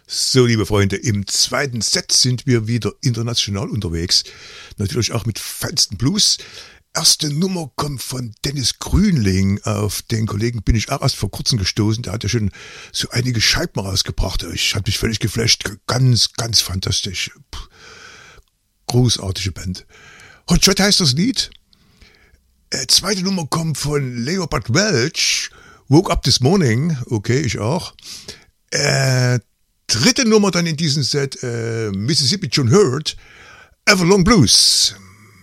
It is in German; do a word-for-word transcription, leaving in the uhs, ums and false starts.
So, liebe Freunde, im zweiten Set sind wir wieder international unterwegs. Natürlich auch mit feinsten Blues. Erste Nummer kommt von Dennis Grünling. Auf den Kollegen bin ich auch erst vor kurzem gestoßen. Der hat ja schon so einige Scheiben rausgebracht. Ich habe mich völlig geflasht. Ganz, ganz fantastisch. Puh. Großartige Band. Hot Shot heißt das Lied. Äh, zweite Nummer kommt von Leopard Welch. Woke Up This Morning. Okay, ich auch. Äh, dritte Nummer dann in diesem Set. Äh, Mississippi John Hurt. Everlong Blues.